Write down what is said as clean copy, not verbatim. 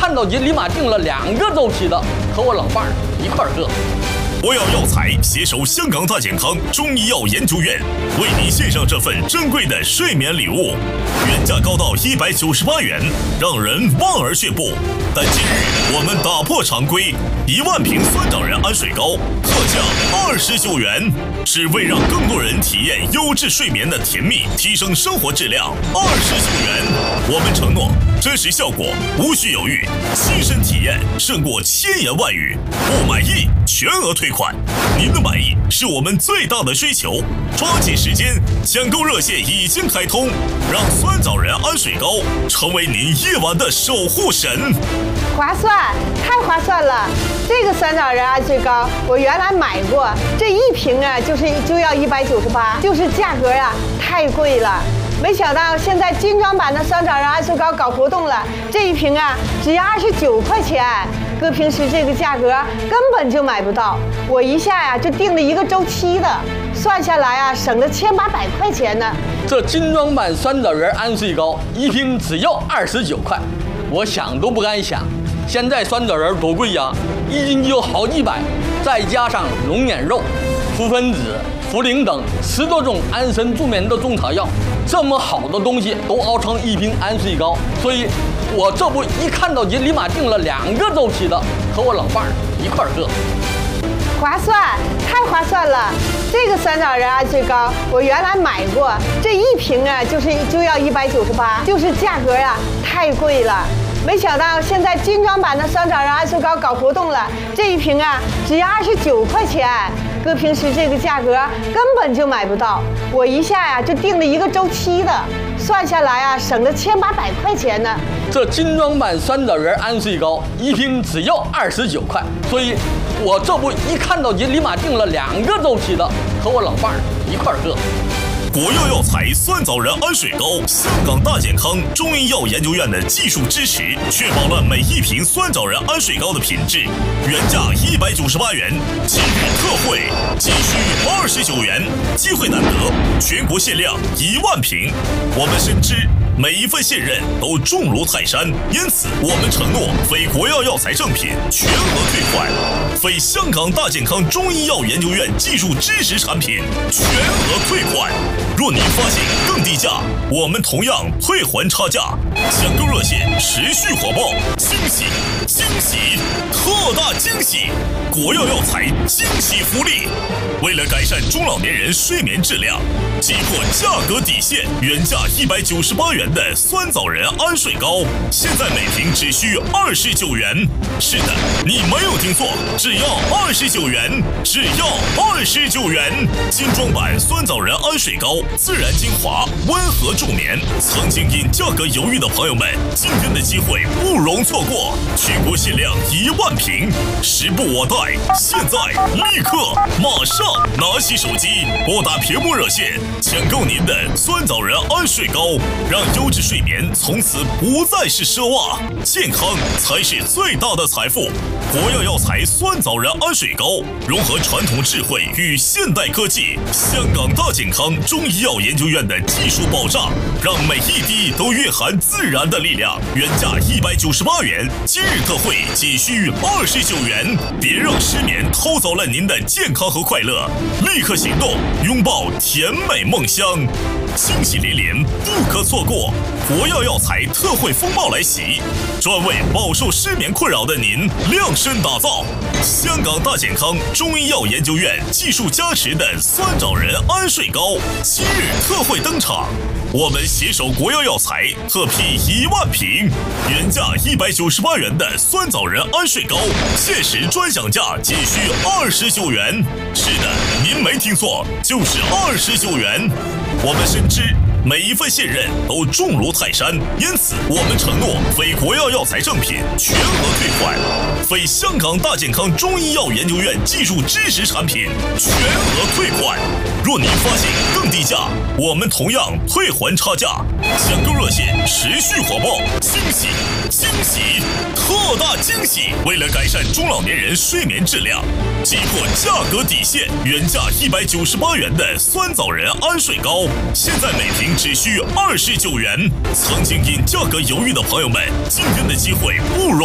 看到就立马订了2个周期的，和我老伴儿一块儿喝。 国药药材携手香港大健康中医药研究院，为您献上这份珍贵的睡眠礼物，原价高到198元，让人望而却步。但今日我们打破常规，1万瓶酸枣仁安睡膏特价29元，只为让更多人体验优质睡眠的甜蜜，提升生活质量。29元，我们承诺真实效果无需犹豫，亲身体验胜过千言万语，不满意全额退款。您的满意是我们最大的追求，抓紧时间，抢购热线已经开通，让酸枣仁安睡膏成为您夜晚的守护神。 划算，太划算了！这个酸枣仁安睡膏我原来买过，这一瓶啊就要198，就是价格啊太贵了。没想到现在精装版的酸枣仁安睡膏搞活动了，这一瓶啊只要29块钱，搁平时这个价格根本就买不到。我一下呀就订了1个周期的，算下来啊省了1800块钱呢。 这精装版酸枣仁安睡膏一瓶只要29块，我想都不敢想。现在酸枣仁多贵呀，一斤就好几百，再加上龙眼肉、茯分子、茯苓等10多种安神助眠的中草药，这么好的东西都熬成一瓶安睡膏，所以我这不一看到就立马订了2个周期的，和我老伴儿一块儿喝。 划算，太划算了！这个酸枣仁安睡膏我原来买过，这一瓶啊就要198，就是价格啊太贵了。没想到现在精装版的酸枣仁安睡膏搞活动了，这一瓶啊只要29块钱，搁平时这个价格根本就买不到。我一下呀就订了1个周期的，算下来啊省了1800块钱呢。 这精装版酸枣仁安睡膏一瓶只要29块，所以我这不一看到就立马订了2个周期的，和我老伴儿一块儿喝。 国药药材酸枣仁安睡膏，香港大健康中医药研究院的技术支持，确保了每一瓶酸枣仁安睡膏的品质。原价198元，今日特惠仅需29元，机会难得，全国限量1万瓶。我们深知每一份信任都重如泰山，因此我们承诺非国药药材正品全额退款，非香港大健康中医药研究院技术支持产品全额退款。若您发现更低价，我们同样退还差价。抢购热线持续火爆，惊喜惊喜，特大惊喜！国药药材惊喜福利，为了改善中老年人睡眠质量，击破价格底线，原价198元的酸枣仁安睡膏，现在每瓶只需29元。是的，你没有听错，只要29元，只要29元！精装版酸枣仁安睡膏，自然精华，温和助眠。曾经因价格犹豫的朋友们，今天的机会不容错过，全国限量1万瓶，时不我待，现在立刻马上拿起手机，拨打屏幕热线，抢购您的酸枣仁安睡膏，让优质睡眠从此不再是奢望，健康才是最大的财富。国药药材酸枣仁安睡膏，融合传统智慧与现代科技，香港大健康中医药研究院的技术保障，让每一滴都蕴含自然的力量。原价198元，今日特惠仅需29元，别让失眠偷走了您的健康和快乐，立刻行动，拥抱甜美梦乡，惊喜连连，不可错过！国药药材特惠风暴来袭，专为饱受失眠困扰的您量身打造。香港大健康中医药研究院技术加持的酸枣仁安睡膏，今日特惠登场。我们携手国药药材特批1万瓶，原价198元的酸枣仁安睡膏，限时专享价仅需29元。是的，您没听错，就是29元。我们深知每一份信任都重如泰山，因此我们承诺非国药药材正品全额退款，非香港大健康中医药研究院技术支持产品全额退款。若您发现更低价，我们同样退还差价。抢购热线持续火爆，惊喜惊喜，特大惊喜！为了改善中老年人睡眠质量，击破价格底线，原价198元的酸枣仁安睡膏，现在每瓶只需29元。曾经因价格犹豫的朋友们，今天的机会不容